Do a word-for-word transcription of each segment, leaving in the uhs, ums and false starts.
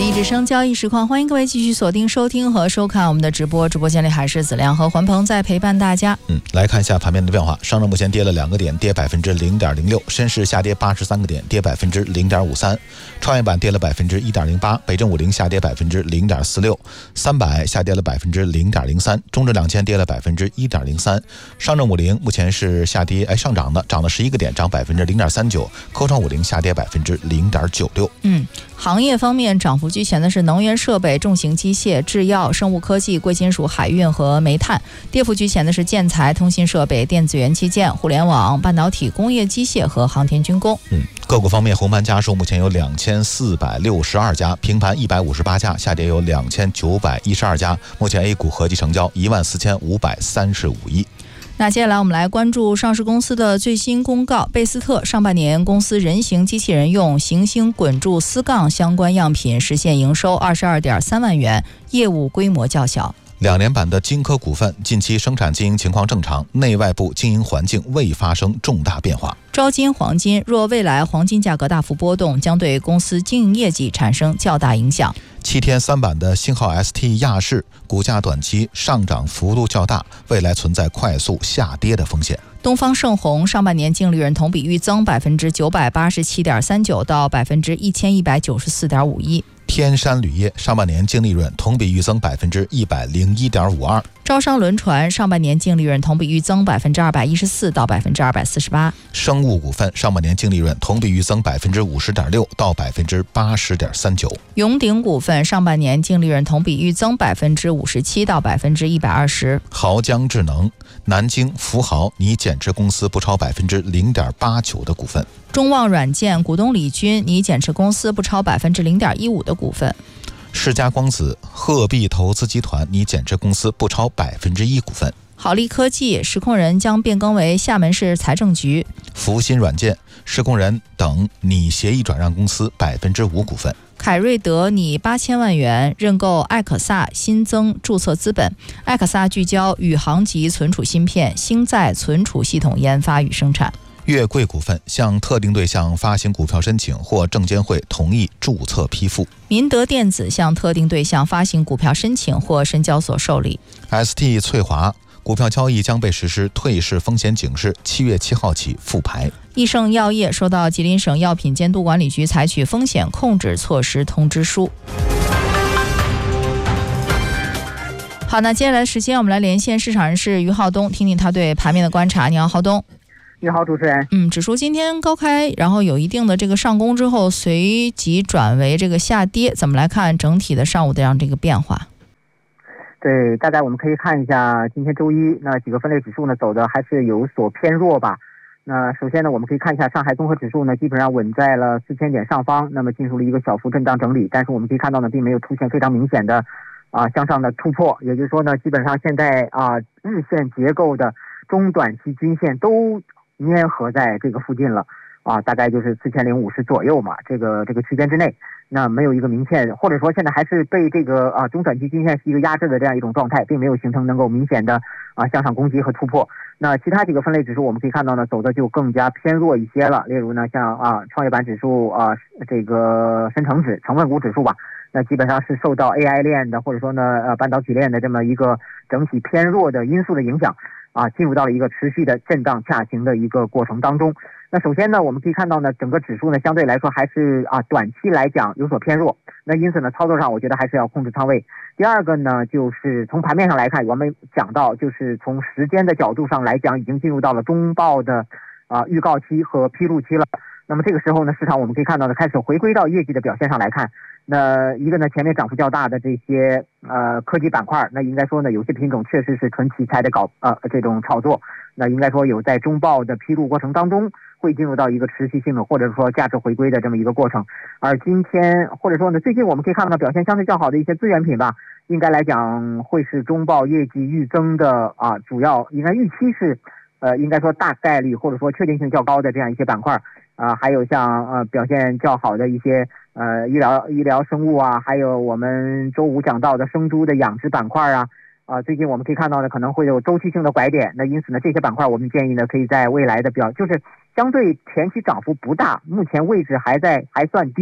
一之声交易实况，欢迎各位继续锁定收听和收看我们的直播。直播间里还是子亮和环鹏在陪伴大家。 嗯，来看一下盘面的变化。上证目前跌了两个点，跌百分之零点零六；深市下跌八十三个点，跌百分之零点五三；创业板跌了百分之一点零八；北证五零下跌百分之零点四六；三百下跌了百分之零点零三；中证两千跌了百分之一点零三；上证五零目前是下跌，哎，上涨的，涨了十一个点，涨百分之零点三九；科创五零下跌百分之零点九六。 嗯，行业方面涨幅居前的是能源设备、重型机械、制药、生物科技、贵金属、海运和煤炭；跌幅居前的是建材、通信设备、电子元器件、互联网、半导体、工业机械和航天军工。 嗯，个股方面，红盘家数目前有两千四百六十二家，平盘一百五十八家，下跌有两千九百一十二家。目前 A 股合计成交一万四千五百三十五亿。 那接下来我们来关注上市公司的最新公告。贝斯特上半年公司人形机器人用行星滚柱丝杠相关样品实现营收二十二点三万元，业务规模较小。 两年版的金科股份近期生产经营情况正常，内外部经营环境未发生重大变化。 招金黄金，若未来黄金价格大幅波动，将对公司经营业绩产生较大影响。 七天三板的星号 S T 亚视股价短期上涨幅度较大，未来存在快速下跌的风险。 东方盛虹上半年净利润同比预增百分之九百八十七点三九到百分之一千一百九十四点五一。 天山铝业上半年净利润同比预增百分之一百零一点五二。 招商轮船上半年净利润同比预增百分之二百一十四到百分之二百四十八。 生物股份上半年净利润同比预增百分之五十点六到百分之八十点三九。 永鼎股份上半年净利润同比预增百分之五十七到百分之一百二十。 豪江智能南京福豪拟减持公司不超百分之零点八九的股份。 中旺软件股东李军拟减持公司不超百分之零点一五的股份。 世嘉光子鹤壁投资集团拟减持公司不超百分之一股份。 好利科技实控人将变更为厦门市财政局。 福鑫软件实控人等拟协议转让公司百分之五股份。 凯瑞德拟八千万元认购艾可萨新增注册资本。艾可萨聚焦宇航级存储芯片、星载存储系统研发与生产。 粤贵股份向特定对象发行股票申请或证监会同意注册批复。 民德电子向特定对象发行股票申请或深交所受理。 S T 翠华股票交易将被实施退市风险警示，七月七号起复牌。 益盛药业收到吉林省药品监督管理局采取风险控制措施通知书。好，那接下来时间我们来连线市场人士于浩东，听听他对盘面的观察。你好，浩东。 你好，主持人。 嗯，指数今天高开，然后有一定的这个上攻之后，随即转为这个下跌，怎么来看整体的上午的这样这个变化？ 对，大概我们可以看一下今天周一那几个分类指数呢走的还是有所偏弱吧。那首先呢，我们可以看一下上海综合指数呢基本上稳在了四千点上方，那么进入了一个小幅震荡整理，但是我们可以看到呢并没有出现非常明显的啊向上的突破，也就是说呢基本上现在啊日线结构的中短期均线都粘合在这个附近了啊，大概就是四千零五十左右嘛，这个这个区间之内，那没有一个明显，或者说现在还是被这个啊中短期均线是一个压制的这样一种状态，并没有形成能够明显的啊向上攻击和突破。那其他几个分类指数我们可以看到呢走的就更加偏弱一些了，例如呢像啊创业板指数啊这个深成指成分股指数吧，那基本上是受到 A I 链的或者说呢呃半导体链的这么一个整体偏弱的因素的影响啊，进入到了一个持续的震荡下行的一个过程当中。那首先呢，我们可以看到呢，整个指数呢相对来说还是啊短期来讲有所偏弱。那因此呢，操作上我觉得还是要控制仓位。第二个呢，就是从盘面上来看，我们讲到就是从时间的角度上来讲，已经进入到了中报的啊预告期和披露期了。那么这个时候呢，市场我们可以看到呢，开始回归到业绩的表现上来看。那一个呢，前面涨幅较大的这些呃科技板块，那应该说呢，有些品种确实是纯题材的搞呃这种炒作。那应该说有在中报的披露过程当中，会进入到一个持续性的或者说价值回归的这么一个过程。而今天或者说呢，最近我们可以看到表现相对较好的一些资源品吧，应该来讲会是中报业绩预增的啊，主要应该预期是呃应该说大概率或者说确定性较高的这样一些板块。啊、呃，还有像呃表现较好的一些呃医疗医疗生物啊，还有我们周五讲到的生猪的养殖板块啊，啊、呃，最近我们可以看到呢，可能会有周期性的拐点，那因此呢，这些板块我们建议呢，可以在未来的表就是相对前期涨幅不大，目前位置还在还算低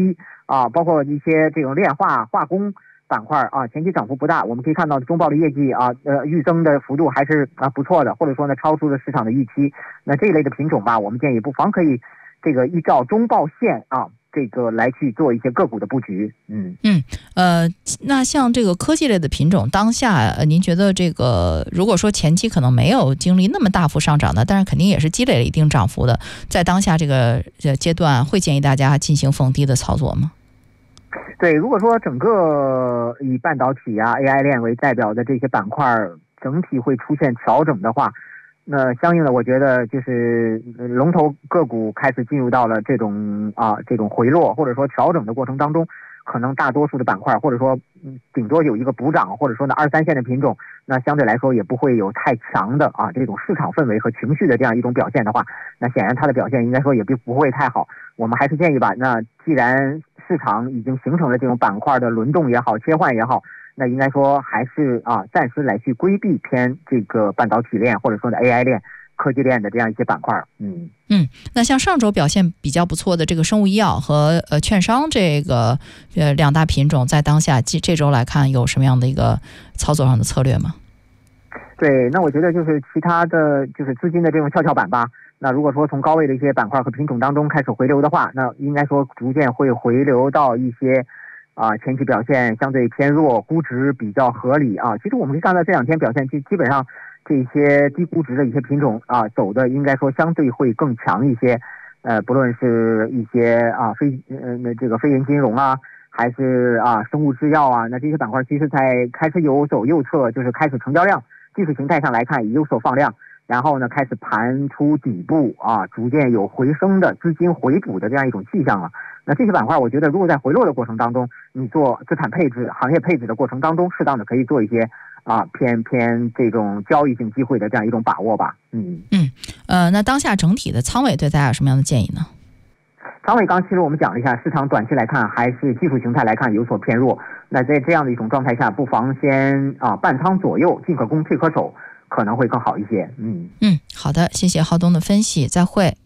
啊，包括一些这种炼化化工板块啊，前期涨幅不大。我们可以看到中报的业绩啊，呃，预增的幅度还是啊不错的，或者说呢超出了市场的预期。那这一类的品种吧，我们建议不妨可以这个依照中报线啊。这个来去做一些个股的布局。嗯嗯呃，那像这个科技类的品种，当下呃，您觉得这个如果说前期可能没有经历那么大幅上涨的，但是肯定也是积累了一定涨幅的，在当下这个阶段，会建议大家进行逢低的操作吗？ 对，如果说整个以半导体啊、A I 链为代表的这些板块整体会出现调整的话，那相应的，我觉得就是龙头个股开始进入到了这种啊这种回落或者说调整的过程当中，可能大多数的板块或者说嗯顶多有一个补涨，或者说呢二三线的品种，那相对来说也不会有太强的啊这种市场氛围和情绪的这样一种表现的话，那显然它的表现应该说也不不会太好。我们还是建议吧，那既然市场已经形成了这种板块的轮动也好，切换也好。那应该说还是啊，暂时来去规避偏这个半导体链或者说的 A I 链、科技链的这样一些板块。嗯嗯，那像上周表现比较不错的这个生物医药和呃券商这个呃两大品种，在当下这这周来看，有什么样的一个操作上的策略吗？ 对，那我觉得就是其他的就是资金的这种跷跷板吧。那如果说从高位的一些板块和品种当中开始回流的话，那应该说逐渐会回流到一些。啊，前期表现相对偏弱，估值比较合理啊。其实我们可以看到这两天表现，基基本上这些低估值的一些品种啊，走的应该说相对会更强一些。呃，不论是一些啊非呃那这个非银金融啊，还是啊生物制药啊，那这些板块其实在开始有走右侧，就是开始成交量，技术形态上来看也有所放量。然后呢，开始盘出底部啊，逐渐有回升的资金回补的这样一种迹象了。那这些板块，我觉得如果在回落的过程当中，你做资产配置、行业配置的过程当中，适当的可以做一些啊偏偏这种交易性机会的这样一种把握吧。嗯嗯呃，那当下整体的仓位对大家有什么样的建议呢？ 仓位刚其实我们讲了一下，市场短期来看还是技术形态来看有所偏弱。那在这样的一种状态下，不妨先啊半仓左右，进可攻，退可守。可能会更好一些。嗯嗯，好的，谢谢浩东的分析，再会。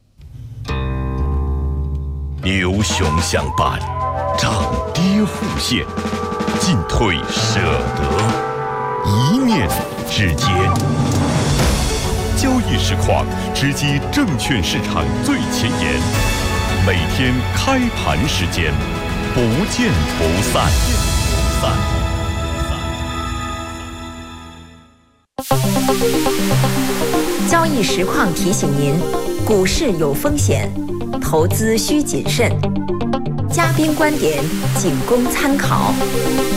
牛熊相伴，涨跌互现，进退舍得，一念之间。交易实况直击证券市场最前沿，每天开盘时间，不见不散。不散。 交易实况提醒您，股市有风险，投资需谨慎。嘉宾观点仅供参考。